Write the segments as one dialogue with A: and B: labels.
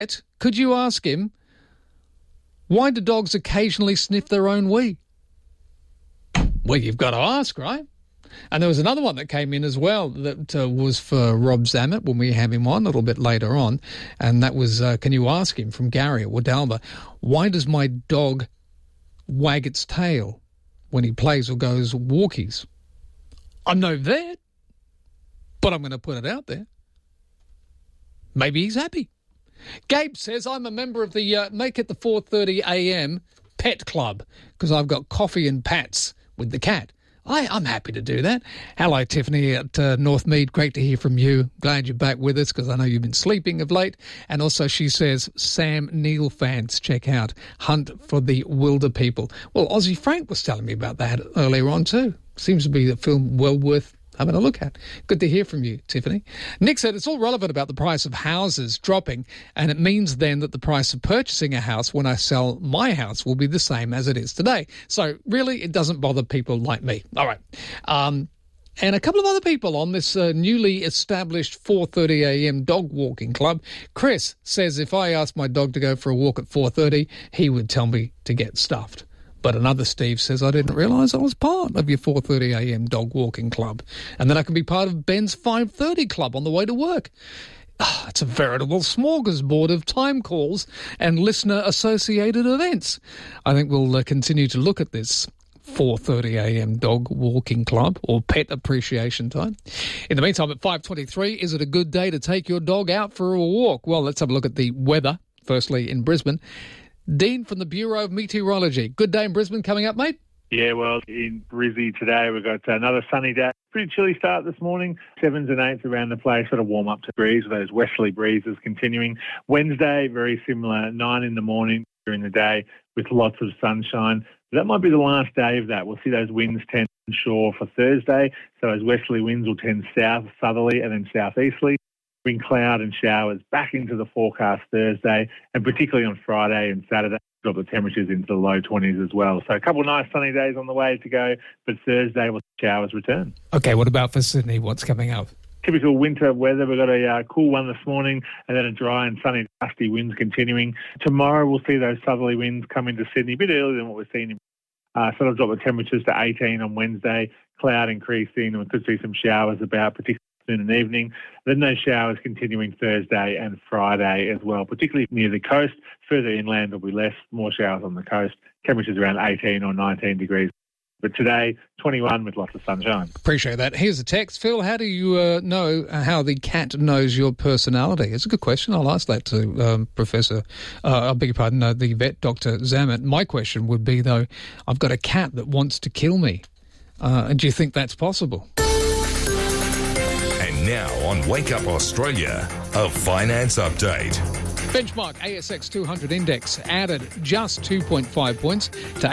A: Could you ask him, why do dogs occasionally sniff their own wee? Well, you've got to ask, right? And there was another one that came in as well that was for Rob Zammit when we have him on a little bit later on. And that was, can you ask him, from Gary at Wadalba, why does my dog wag its tail when he plays or goes walkies? I'm no vet, but I'm going to put it out there. Maybe he's happy. Gabe says, I'm a member of the Make It the 4:30 a.m. Pet Club because I've got coffee and pats with the cat. I'm happy to do that. Hello, Tiffany at Northmead. Great to hear from you. Glad you're back with us because I know you've been sleeping of late. And also she says, Sam Neill fans, check out Hunt for the Wilder People. Well, Aussie Frank was telling me about that earlier on too. Seems to be a film well worth having a look at. Good to hear from you, Tiffany. Nick said it's all relevant about the price of houses dropping, and it means then that the price of purchasing a house when I sell my house will be the same as it is today. So really, it doesn't bother people like me. All right. And a couple of other people on this newly established 4:30 a.m. dog walking club. Chris says if I asked my dog to go for a walk at 4:30, he would tell me to get stuffed. But another Steve says, I didn't realise I was part of your 4:30 a.m. dog walking club and that I can be part of Ben's 5:30 club on the way to work. It's a veritable smorgasbord of time calls and listener-associated events. I think we'll continue to look at this 4:30 a.m. dog walking club or pet appreciation time. In the meantime, at 5:23, is it a good day to take your dog out for a walk? Well, let's have a look at the weather, firstly in Brisbane. Dean from the Bureau of Meteorology. Good day in Brisbane coming up, mate.
B: Yeah, well, in Brizzy today, we've got another sunny day. Pretty chilly start this morning. 7s and 8s around the place, sort of warm up to breeze with those westerly breezes continuing. Wednesday, very similar, 9 in the morning during the day with lots of sunshine. That might be the last day of that. We'll see those winds tend shore for Thursday. So those westerly winds will tend south, southerly, and then southeasterly. Bring cloud and showers back into the forecast Thursday, and particularly on Friday and Saturday, drop the temperatures into the low 20s as well. So a couple of nice sunny days on the way to go, but Thursday will showers return.
A: Okay, what about for Sydney? What's coming up?
B: Typical winter weather. We've got a cool one this morning and then a dry and sunny, dusty winds continuing. Tomorrow we'll see those southerly winds come into Sydney a bit earlier than what we're seeing. So it'll drop the temperatures to 18 on Wednesday, cloud increasing, and we could see some showers about, particularly afternoon and evening. Then those showers continuing Thursday and Friday as well, particularly near the coast. Further inland there'll be less, more showers on the coast. Temperatures around 18 or 19 degrees. But today, 21 with lots of sunshine.
A: Appreciate that. Here's a text. Phil, how do you know how the cat knows your personality? It's a good question. I'll ask that to the vet, Dr. Zammit. My question would be, though, I've got a cat that wants to kill me. And do you think that's possible?
C: And now on Wake Up Australia, a finance update.
A: Benchmark ASX 200 index added just 2.5 points to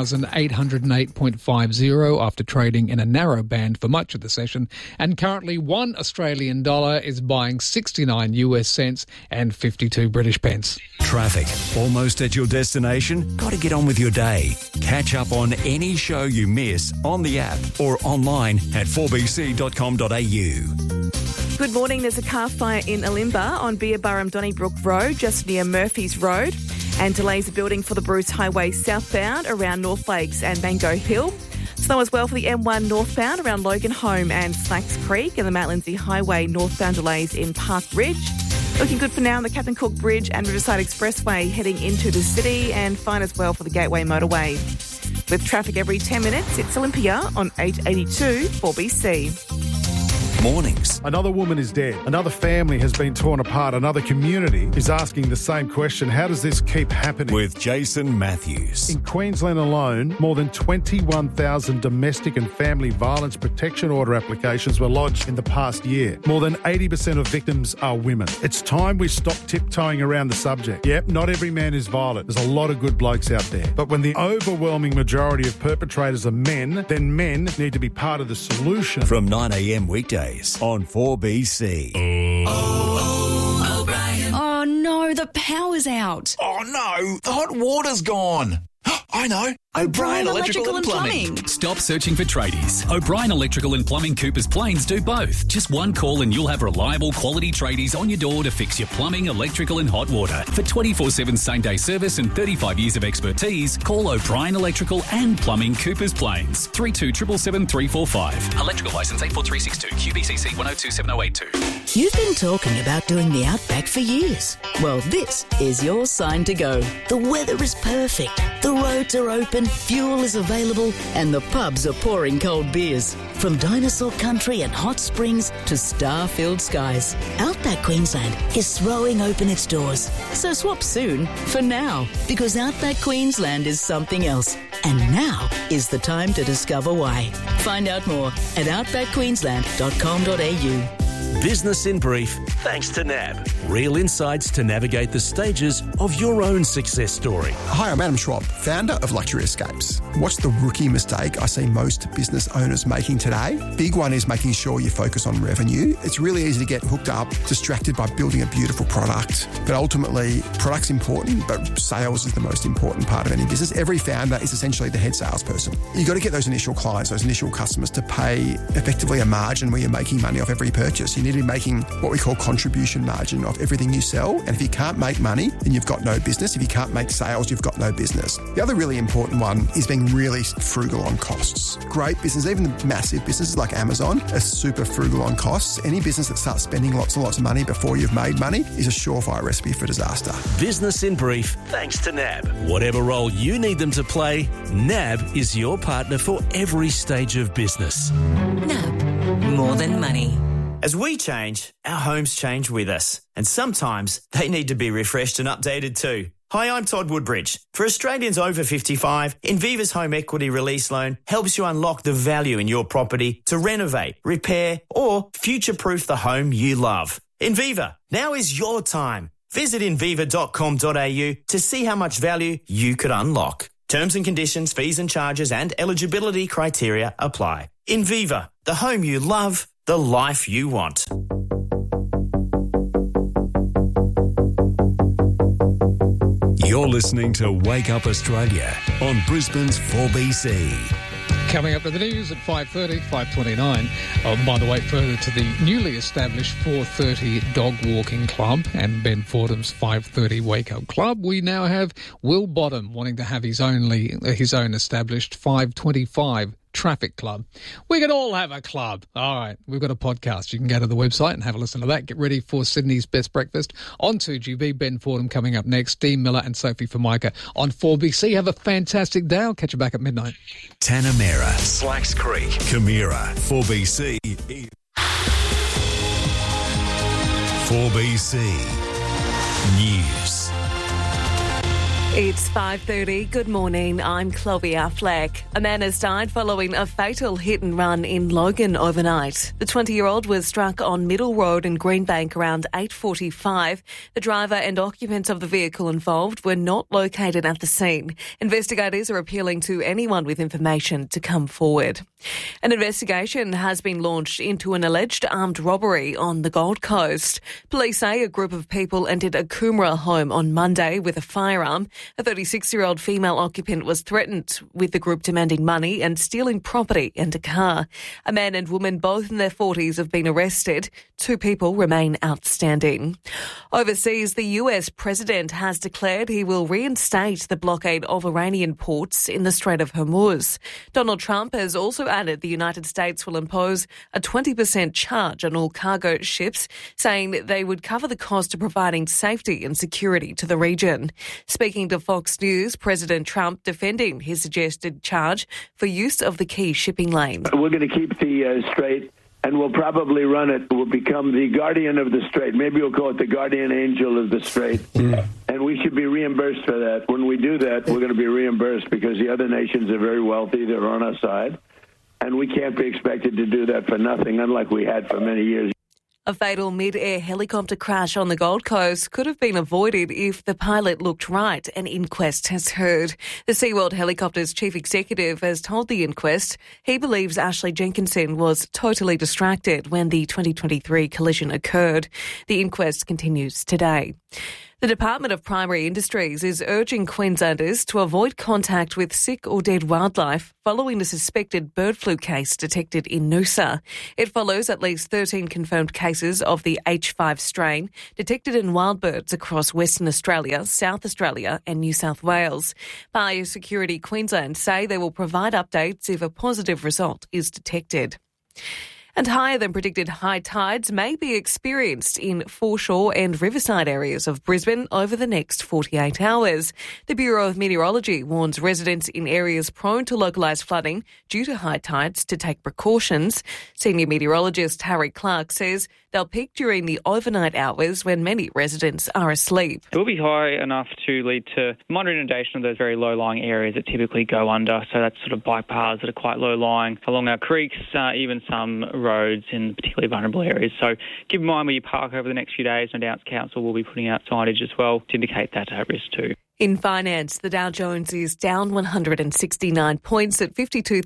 A: 8,808.50 after trading in a narrow band for much of the session. And currently $1 Australian is buying 69 US cents and 52 British pence.
D: Traffic. Almost at your destination? Got to get on with your day. Catch up on any show you miss on the app or online at 4bc.com.au.
E: Good morning. There's a car fire in Alimba on Beerburrum Donnybrook Road, just near Murphy's Road, and delays are building for the Bruce Highway southbound around North Lakes and Mango Hill. Snow as well for the M1 northbound around Logan Home and Slacks Creek, and the Mount Lindsay Highway northbound delays in Park Ridge. Looking good for now on the Captain Cook Bridge and Riverside Expressway heading into the city, and fine as well for the Gateway Motorway. With traffic every 10 minutes, it's Olympia on 882 4BC.
D: Mornings.
F: Another woman is dead. Another family has been torn apart. Another community is asking the same question. How does this keep happening?
D: With Jason Matthews.
F: In Queensland alone, more than 21,000 domestic and family violence protection order applications were lodged in the past year. More than 80% of victims are women. It's time we stop tiptoeing around the subject. Yep, not every man is violent. There's a lot of good blokes out there. But when the overwhelming majority of perpetrators are men, then men need to be part of the solution.
D: From 9 a.m. weekdays on 4BC.
G: O'Brien. Oh no, the power's out.
H: Oh no, the hot water's gone. I know.
G: O'Brien Electrical and Plumbing.
H: Stop searching for tradies. O'Brien Electrical and Plumbing Coopers Plains do both. Just one call and you'll have reliable quality tradies on your door to fix your plumbing, electrical and hot water. For 24/7 same-day service and 35 years of expertise, call O'Brien Electrical and Plumbing Coopers Plains. 3277 345. Electrical licence 84362. QBCC 1027082.
G: You've been talking about doing the Outback for years. Well, this is your sign to go. The weather is perfect. The roads are open, fuel is available, and the pubs are pouring cold beers. From dinosaur country and hot springs to star-filled skies, Outback Queensland is throwing open its doors. So swap soon for now, because Outback Queensland is something else. And now is the time to discover why. Find out more at outbackqueensland.com.au.
I: Business in Brief, thanks to NAB. Real insights to navigate the stages of your own success story.
J: Hi, I'm Adam Schwab, founder of Luxury Escapes. What's the rookie mistake I see most business owners making today? Big one is making sure you focus on revenue. It's really easy to get hooked up, distracted by building a beautiful product. But ultimately, product's important, but sales is the most important part of any business. Every founder is essentially the head salesperson. You've got to get those initial clients, those initial customers to pay effectively a margin where you're making money off every purchase. You need to be making what we call contribution margin off everything you sell. And if you can't make money, then you've got no business. If you can't make sales, you've got no business. The other really important one is being really frugal on costs. Great business, even the massive businesses like Amazon, are super frugal on costs. Any business that starts spending lots and lots of money before you've made money is a surefire recipe for disaster.
I: Business in Brief, thanks to NAB. Whatever role you need them to play, NAB is your partner for every stage of business.
K: NAB, more than money.
L: As we change, our homes change with us. And sometimes they need to be refreshed and updated too. Hi, I'm Todd Woodbridge. For Australians over 55, Inviva's Home Equity Release Loan helps you unlock the value in your property to renovate, repair or future-proof the home you love. Inviva, now is your time. Visit inviva.com.au to see how much value you could unlock. Terms and conditions, fees and charges and eligibility criteria apply. Inviva, the home you love, the life you want.
D: You're listening to Wake Up Australia on Brisbane's 4BC.
A: Coming up to the news at 5:30, 5:29. By the way, further to the newly established 4:30 Dog Walking Club and Ben Fordham's 5:30 Wake Up Club, we now have Will Bottom wanting to have his own established 5:25 Traffic Club. We can all have a club. All right, we've got a podcast. You can go to the website and have a listen to that. Get ready for Sydney's Best Breakfast on 2GB. Ben Fordham coming up next. Dean Miller and Sophie Formica on 4BC. Have a fantastic day. I'll catch you back at midnight.
D: Tanamera, Slacks Creek, Camira, 4BC. 4BC News.
E: It's 5:30. Good morning. I'm Chloe Affleck. A man has died following a fatal hit and run in Logan overnight. The 20-year-old was struck on Middle Road in Greenbank around 8:45. The driver and occupants of the vehicle involved were not located at the scene. Investigators are appealing to anyone with information to come forward. An investigation has been launched into an alleged armed robbery on the Gold Coast. Police say a group of people entered a Coomera home on Monday with a firearm. A 36-year-old female occupant was threatened with the group demanding money and stealing property and a car. A man and woman, both in their 40s, have been arrested. 2 people remain outstanding. Overseas, the US president has declared he will reinstate the blockade of Iranian ports in the Strait of Hormuz. Donald Trump has also added the United States will impose a 20% charge on all cargo ships, saying that they would cover the cost of providing safety and security to the region. Speaking to Fox News, President Trump defending his suggested charge for use of the key shipping lane.
M: We're going to keep the strait, and we'll probably run it. We'll become the guardian of the strait. Maybe we'll call it the guardian angel of the strait. And we should be reimbursed for that. When we do that, we're going to be reimbursed because the other nations are very wealthy. They're on our side. And we can't be expected to do that for nothing, unlike we had for many years.
E: A fatal mid-air helicopter crash on the Gold Coast could have been avoided if the pilot looked right, an inquest has heard. The SeaWorld Helicopter's chief executive has told the inquest he believes Ashley Jenkinson was totally distracted when the 2023 collision occurred. The inquest continues today. The Department of Primary Industries is urging Queenslanders to avoid contact with sick or dead wildlife following the suspected bird flu case detected in Noosa. It follows at least 13 confirmed cases of the H5 strain detected in wild birds across Western Australia, South Australia and New South Wales. Biosecurity Queensland say they will provide updates if a positive result is detected. And higher than predicted high tides may be experienced in foreshore and riverside areas of Brisbane over the next 48 hours. The Bureau of Meteorology warns residents in areas prone to localised flooding due to high tides to take precautions. Senior meteorologist Harry Clark says they'll peak during the overnight hours when many residents are asleep.
N: It will be high enough to lead to minor inundation of those very low-lying areas that typically go under. So that's sort of bike paths that are quite low-lying along our creeks, even some roads in particularly vulnerable areas. So keep in mind where you park over the next few days. No doubt Council will be putting out signage as well to indicate that risk too.
E: In finance, the Dow Jones is down 169 points at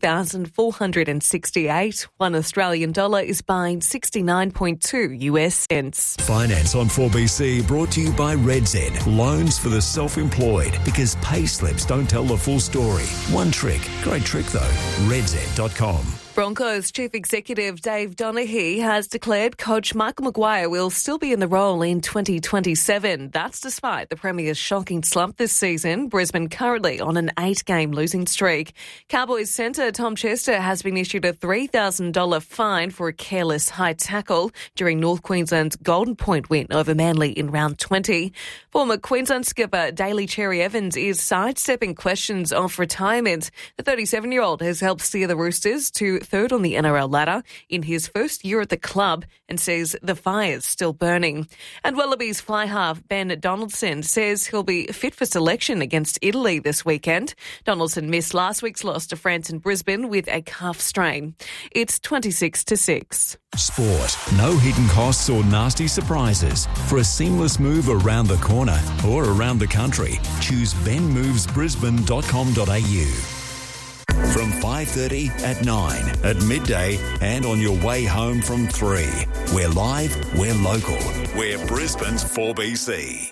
E: 52,468. One Australian dollar is buying 69.2 US cents.
D: Finance on 4BC brought to you by RedZ. Loans for the self-employed, because pay slips don't tell the full story. One trick. Great trick though. RedZ.com.
E: Broncos Chief Executive Dave Donaghy has declared coach Michael Maguire will still be in the role in 2027. That's despite the Premier's shocking slump this season. Brisbane currently on an 8-game losing streak. Cowboys centre Tom Chester has been issued a $3,000 fine for a careless high tackle during North Queensland's Golden Point win over Manly in round 20. Former Queensland skipper Daly Cherry Evans is sidestepping questions of retirement. The 37-year-old has helped steer the Roosters to third on the NRL ladder in his first year at the club and says the fire's still burning. And Wallabies fly half Ben Donaldson says he'll be fit for selection against Italy this weekend. Donaldson missed last week's loss to France in Brisbane with a calf strain. It's 26-6.
D: Sport. No hidden costs or nasty surprises. For a seamless move around the corner or around the country, choose benmovesbrisbane.com.au. From 5:30 at 9, at midday and on your way home from 3. We're live, we're local. We're Brisbane's 4BC.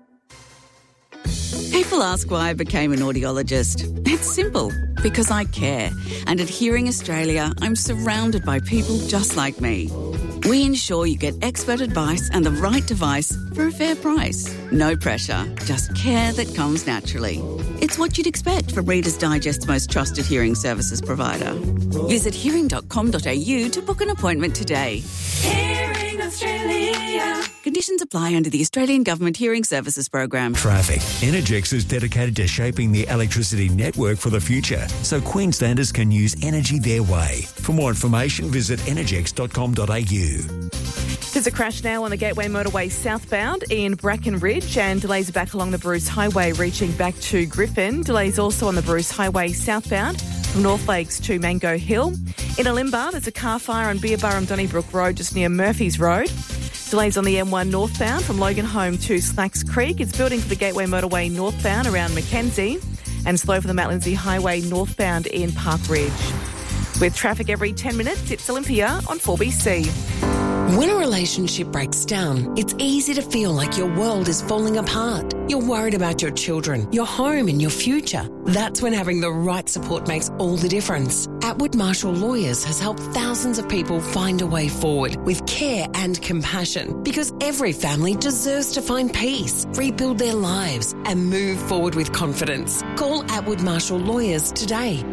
O: People ask why I became an audiologist. It's simple, because I care. And at Hearing Australia, I'm surrounded by people just like me. We ensure you get expert advice and the right device for a fair price. No pressure, just care that comes naturally. It's what you'd expect from Reader's Digest's most trusted hearing services provider. Visit hearing.com.au to book an appointment today. Hearing Australia. Conditions apply under the Australian Government Hearing Services Program.
D: Traffic. Energex is dedicated to shaping the electricity network for the future, so Queenslanders can use energy their way. For more information, visit energex.com.au.
E: There's a crash now on the Gateway Motorway southbound in Bracken Ridge, and delays are back along the Bruce Highway reaching back to Griffin. Delays also on the Bruce Highway southbound from North Lakes to Mango Hill. In Olimba, there's a car fire on Beerburrum Donnybrook Road just near Murphy's Road. Delays on the M1 northbound from Logan Home to Slacks Creek. It's building for the Gateway Motorway northbound around Mackenzie, and slow for the Mount Lindsay Highway northbound in Park Ridge. With traffic every 10 minutes, it's Olympia on 4BC.
P: When a relationship breaks down, it's easy to feel like your world is falling apart. You're worried about your children, your home and your future. That's when having the right support makes all the difference. Atwood Marshall Lawyers has helped thousands of people find a way forward with care and compassion, because every family deserves to find peace, rebuild their lives and move forward with confidence. Call Atwood Marshall Lawyers today,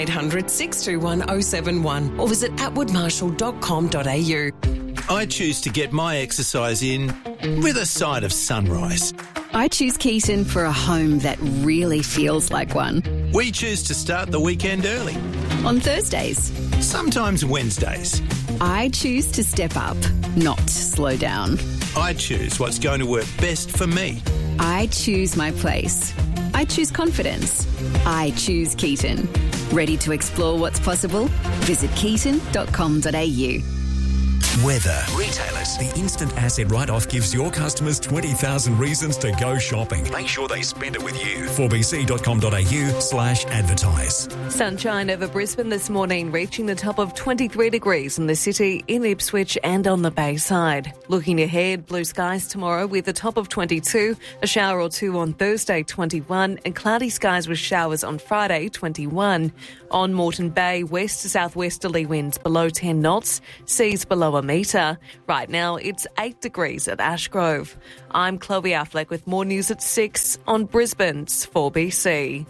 P: 1-800-621-071, or visit atwoodmarshall.com.au.
Q: I choose to get my exercise in with a side of sunrise.
R: I choose Keaton for a home that really feels like one.
Q: We choose to start the weekend early.
R: On Thursdays.
Q: Sometimes Wednesdays.
R: I choose to step up, not slow down.
Q: I choose what's going to work best for me.
R: I choose my place. I choose confidence. I choose Keaton. Ready to explore what's possible? Visit keaton.com.au.
D: Weather.
C: Retailers.
D: The instant asset write-off gives your customers 20,000 reasons to go shopping.
C: Make sure they spend it with you.
D: 4bc.com.au/advertise.
E: Sunshine over Brisbane this morning, reaching the top of 23 degrees in the city, in Ipswich and on the Bayside. Looking ahead, blue skies tomorrow with a top of 22, a shower or two on Thursday, 21, and cloudy skies with showers on Friday, 21. On Moreton Bay, west to southwesterly winds below 10 knots, seas below a metre. Right now, it's 8 degrees at Ashgrove. I'm Chloe Affleck with more news at 6 on Brisbane's 4BC.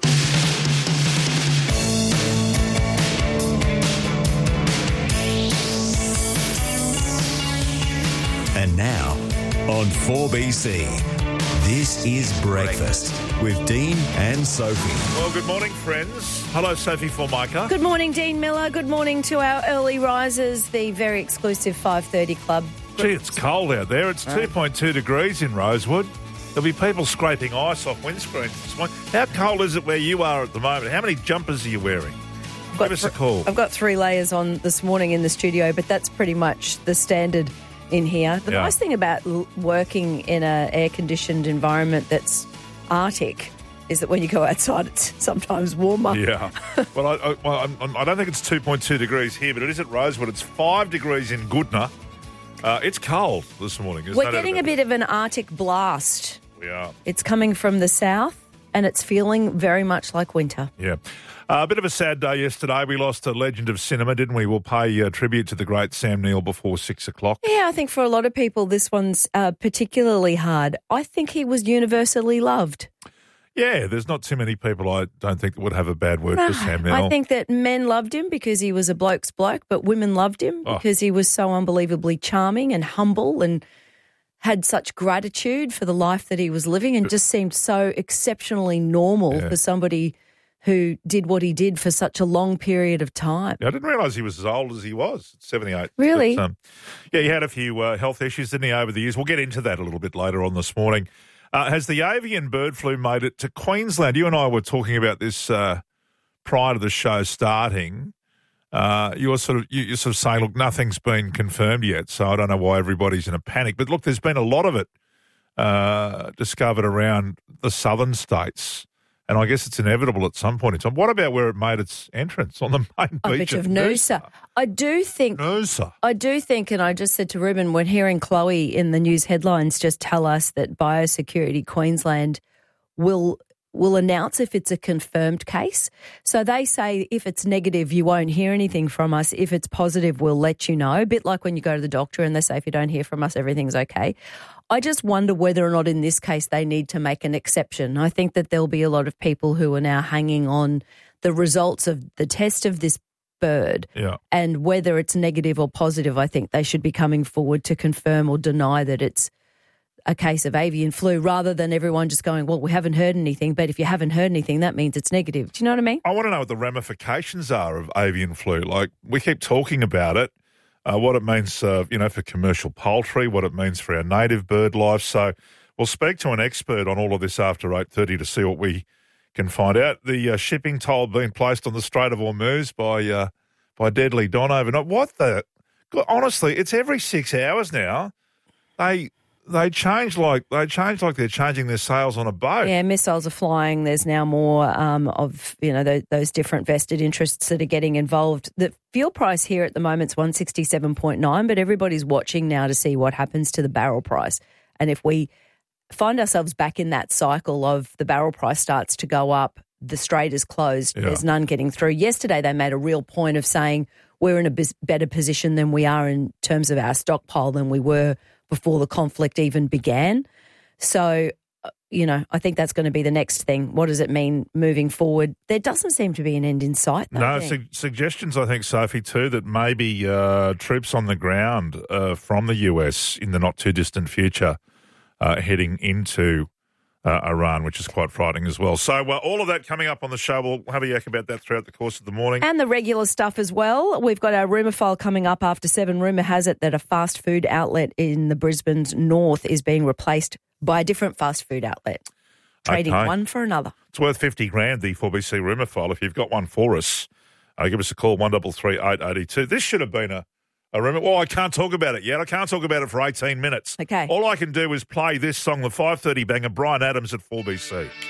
D: And now, on 4BC, this is Breakfast with Dean and Sophie.
S: Well, good morning, friends. Hello, Sophie Formica.
T: Good morning, Dean Miller. Good morning to our early risers, the very exclusive 5:30 Club.
S: Gee, it's cold out there. It's 2.2 degrees in Rosewood. There'll be people scraping ice off windscreens this morning. How cold is it where you are at the moment? How many jumpers are you wearing? Give us a call.
T: I've got 3 layers on this morning in the studio, but that's pretty much the standard in here. The nice thing about working in an air-conditioned environment that's Arctic is that when you go outside, it's sometimes warmer.
S: Yeah. Well, I don't think it's 2.2 degrees here, but it is at Rosewood. It's 5 degrees in Goodna. It's cold this morning.
T: We're getting a bit of an Arctic blast.
S: We are.
T: It's coming from the south, and it's feeling very much like winter.
S: Yeah. A bit of a sad day yesterday. We lost a legend of cinema, didn't we? We'll pay tribute to the great Sam Neill before 6 o'clock.
T: Yeah, I think for a lot of people, this one's particularly hard. I think he was universally loved.
S: Yeah, there's not too many people I don't think that would have a bad word for Sam Neill.
T: I think that men loved him because he was a bloke's bloke, but women loved him because he was so unbelievably charming and humble and had such gratitude for the life that he was living and just seemed so exceptionally normal for somebody who did what he did for such a long period of time.
S: Yeah, I didn't realise he was as old as he was, 78.
T: Really?
S: But, he had a few health issues, didn't he, over the years? We'll get into that a little bit later on this morning. Has the avian bird flu made it to Queensland? You and I were talking about this prior to the show starting. You're sort of saying, look, nothing's been confirmed yet, so I don't know why everybody's in a panic. But look, there's been a lot of it discovered around the southern states. And I guess it's inevitable at some point in time. What about where it made its entrance on the main beach of Noosa?
T: I do think, and I just said to Ruben, when hearing Chloe in the news headlines just tell us that Biosecurity Queensland will announce if it's a confirmed case. So they say if it's negative, you won't hear anything from us. If it's positive, we'll let you know. A bit like when you go to the doctor and they say if you don't hear from us, everything's okay. I just wonder whether or not in this case they need to make an exception. I think that there'll be a lot of people who are now hanging on the results of the test of this bird and whether it's negative or positive. I think they should be coming forward to confirm or deny that it's a case of avian flu rather than everyone just going, well, we haven't heard anything, but if you haven't heard anything, that means it's negative. Do you know what I mean?
S: I want to know what the ramifications are of avian flu. Like, we keep talking about it. What it means, for commercial poultry, what it means for our native bird life. So we'll speak to an expert on all of this after 8:30 to see what we can find out. The shipping toll being placed on the Strait of Hormuz by Deadly Don overnight. Honestly, it's every 6 hours now. They change like they're changing their sails on a boat.
T: Yeah, missiles are flying. There's now more of those different vested interests that are getting involved. The fuel price here at the moment is $167.9, but everybody's watching now to see what happens to the barrel price. And if we find ourselves back in that cycle of the barrel price starts to go up, the strait is closed, there's none getting through. Yesterday they made a real point of saying we're in a better position than we are in terms of our stockpile than we were before the conflict even began. So, I think that's going to be the next thing. What does it mean moving forward? There doesn't seem to be an end in sight, though.
S: No, suggestions, I think, Sophie, too, that maybe troops on the ground from the US in the not-too-distant future heading into Iran, which is quite frightening as well. So all of that coming up on the show. We'll have a yak about that throughout the course of the morning.
T: And the regular stuff as well. We've got our rumour file coming up after 7. Rumour has it that a fast food outlet in the Brisbane's north is being replaced by a different fast food outlet, trading one for another.
S: It's worth $50,000, the 4BC rumour file. If you've got one for us, give us a call, 133882. This should have been a I remember. Well, I can't talk about it yet. I can't talk about it for 18 minutes.
T: Okay.
S: All I can do is play this song, the 5:30 banger, Brian Adams at 4BC.